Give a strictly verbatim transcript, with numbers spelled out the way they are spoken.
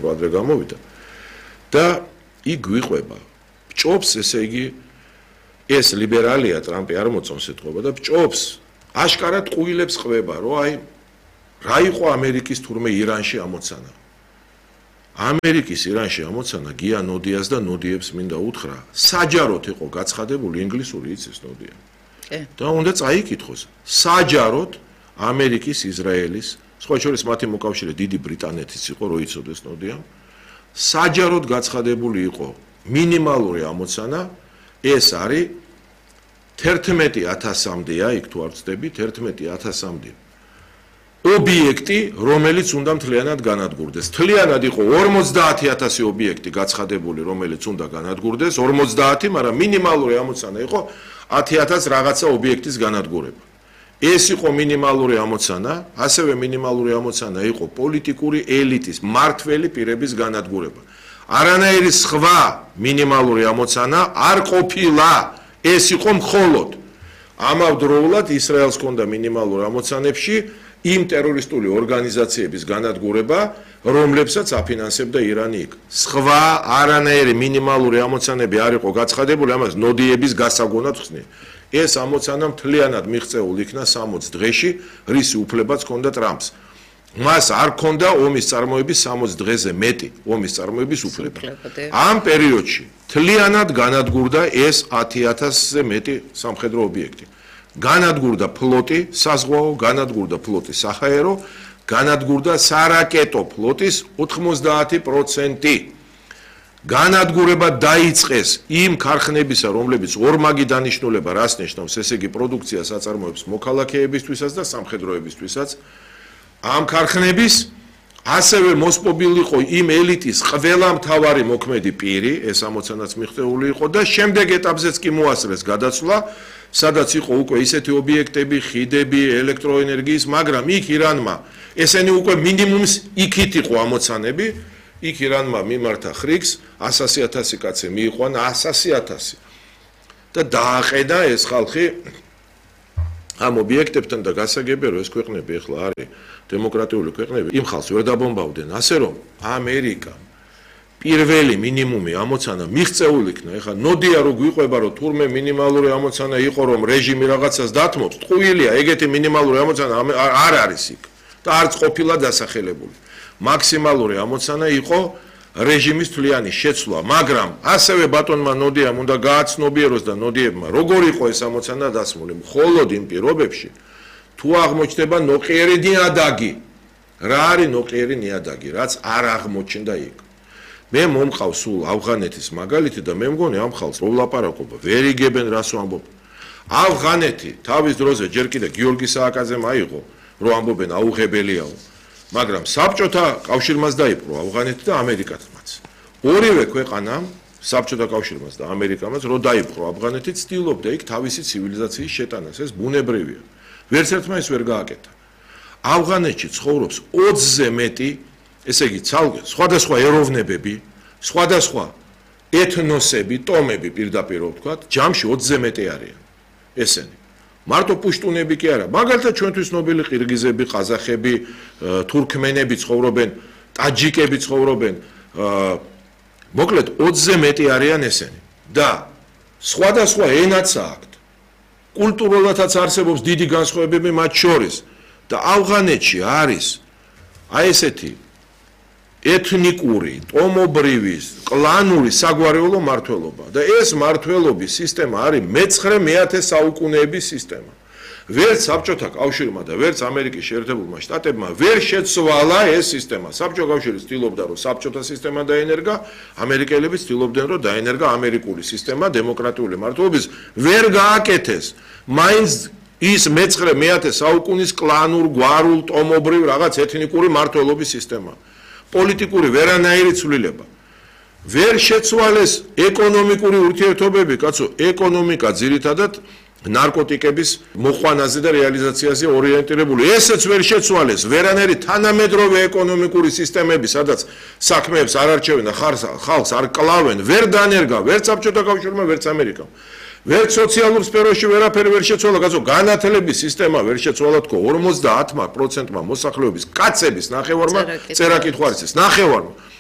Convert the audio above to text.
უფრო ადრე გამოვიდა და იქ გვიყვება ბჭობს ესე იგი ეს ლიბერალია ტრამპი არ მოწონს ეთქობა და ბჭობს აშკარად ყუილებს ყვება რომ აი რა იყო ამერიკის თურმე ირანში ამოცანა ამერიკის ირანში ამოცანა გია ნოდიას და ნოდიებს მინდა უთხრა საჯაროდ იყო გაცხადებული ინგლისური იცის ნოდია და უნდა წაიკითხოს საჯაროდ ამერიკის ისრაელის სხვა შორის მათი მოკავშირე დიდი ბრიტანეთის იყო რო იცოდეს ნოდია საჯაროდ გაცხადებული იყო მინიმალური ამოცანა ეს არის თერთმეტი ათასამდეა იქ თუ არ ვცდები თერთმეტი ათასამდე ობიექტი რომელიც უნდა მთლიანად განადგურდეს მთლიანად იყო ორმოცდაათი ათასი ობიექტი გაცხადებული რომელიც უნდა განადგურდეს ორმოცდაათი მაგრამ მინიმალური ამოცანა იყო ათი ათას რაღაცა ობიექტის განადგურება ეს იყო მინიმალური ამოცანა ასევე მინიმალური ამოცანა იყო პოლიტიკური ელიტის მართველი პირების განადგურება არანაირი სხვა მინიმალური ამოცანა არ ყოფილა ეს იყო მხოლოდ ამავდროულად ისრაელს ჰქონდა მინიმალური ამოცანებში იმ ტერორისტული ორგანიზაციების განადგურება რომლებსაც აფინანსებდა ირანი იქ სხვა არანაირი მინიმალური ამოცანები არ იყო გაცხადებული ამას ნოდიების გასაგონად ხსნი ეს ამოცანა მთლიანად მიღწეულ იქნა სამოც დღეში რისი უფლებაც ჰქონდა ტრამპს მას არ ჰქონდა ომის წარმოების სამოც დღეზე მეტი ომის წარმოების უფლება ამ პერიოდში მთლიანად განადგურდა ეს ათი ათასზე მეტი სამხედრო ობიექტი განადგურდა ფლოტი საზღვაო განადგურდა ფლოტი საჰაერო განადგურდა სარაკეტო ფლოტის ოთხმოცდაათი პროცენტი განადგურება დაიწყეს იმ ქარხნებისა რომლებიც ორმაგი დანიშნულება რას ნიშნავს ესე იგი პროდუქციას აწარმოებს მოქალაქეებისთვისაც და სამხედროებისთვისაც ამ ქარხნების ასევე მოსპობილი იყო იმ ელიტის ყველა მთავარი მოქმედი პირი ეს ამოცანაც მიღწეული იყო და შემდეგ ეტაპზეც კი მოასწრეს გადაცვლა სადაც იყო უკვე ისეთი ობიექტები ხიდები ელექტროენერგიის მაგრამ იქ ირანმა ესენი უკვე მინიმუმს იქით იყო ამოცანები იქ ირანმა მიმართა ხრიგს ასასი ათასი კაცი მიიყვანა ასასი ათასი და დააყედა ეს ხალხი ამ ობიექტებთან და გასაგებია რომ ეს ქვეყნები ახლა არის დემოკრატიული ქვეყნები იმ ხალხს ვერ დაბომბავდნენ ასე რომ ამერიკა პირველი მინიმუმი ამოცანა მიღწეული იქნა ეხლა ნოდია რო გვიყვება რომ თურმე მინიმალური ამოცანა იყო რომ რეჟიმი რაღაცას დათმობს ტყუილია ეგეთი მინიმალური ამოცანა არ არის იქ და არც ყოფილა დასახელებული მაქსიმალური ამოცანა იყო რეჟიმის თვლიანი შეცვლა მაგრამ ასევე ბატონმა ნოდიამ უნდა გააცნობიეროს და ნოდიებმა როგორ იყო ეს ამოცანა დასმული მხოლოდ იმ პირობებში თუ აღმოჩნდება ნოყიერი ნიადაგი რა არის ნოყიერი ნიადაგი რაც არ აღმოჩნდა იქ მე მომყავს სულ ავღანეთის მაგალითი და მე მგონი ამ ხალხს რო ვლაპარაკობა ვერ იგებენ რას ვამბობ ავღანეთი თავის დროზე ჯერ კიდე გიორგი სააკაძემ აიღო რომ ამბობენ აუღებელიაო მაგრამ საბჭოთა კავშირმაც დაიპყრო ავღანეთი და ამერიკათმაც ორივე ქვეყანამ საბჭოთა კავშირმაც და ამერიკამაც რო დაიპყრო ავღანეთი ცდილობდა იქ თავისი ცივილიზაციის შეტანას ეს ბუნებრივია ვერც ერთმა ის ვერ გააკეთა ავღანეთში ცხოვრობს ოცზე მეტი ესე იგი ცალკე სხვადასხვა ეროვნებები სხვადასხვა ეთნოსები ტომები პირდაპირ ვთქვათ ჯამში ოცზე მეტი არიან ესენი მარტო პუშტუნები კი არა მაგალითად ჩვენთვის ნობილი ყირგიზები ყაზახები თურქმენები ცხოვრობენ ტაჯიკები ცხოვრობენ მოკლედ ოცზე მეტი არიან ესენი და სხვადასხვა ენაც აქვთ კულტურულადაც არსებობს დიდი განსხვავებები მათ შორის და ავღანეთში არის აი ესეთი ეთნიკური, ტომობრივი, კლანური საგვარეულო მართლობა და ეს მართლობის სისტემა არის მეცხრე მეათე საუკუნეების სისტემა. ვერც საბჭოთა კავშირმა და ვერც ამერიკის შეერთებულმა შტატებმა ვერ შეცვალა ეს სისტემა. საბჭოთა კავშირი ცდილობდა რომ საბჭოთა სისტემა დაენერგა, ამერიკელები ცდილობდნენ რომ დაენერგა ამერიკული სისტემა დემოკრატიული მართლობის ვერ გააკეთეს. მაინც ის მეცხრე მეათე საუკუნის კლანურ, გვარულ, ტომობრივ რაღაც ეთნიკური მართლობის სისტემა. პოლიტიკური ვერანაირი ცვლილება. ვერ შეცვალეს ეკონომიკური ურთიერთობები, კაცო, ეკონომიკა ძირითადად ნარკოტიკების მოყვანაზე და რეალიზაციაზე ორიენტირებული. ესეც ვერ შეცვალეს. ვერანაირი თანამედროვე ეკონომიკური სისტემები, სადაც საქმეებს არ არჩევენ და ხალხს არ კლავენ, ვერ დაანერგა, ვერც საბჭოთა კავშირმა, ვერც ამერიკამ. ვერც სოციალურ სფეროში ვერაფერი ვერ შეცვალა, კაცო, განათლების სისტემა ვერ შეცვალა თქო ორმოცდაათ პროცენტმა მოსახლეობის კაცების ნახევარმა წერა-კითხვა არის ეს ნახევარმა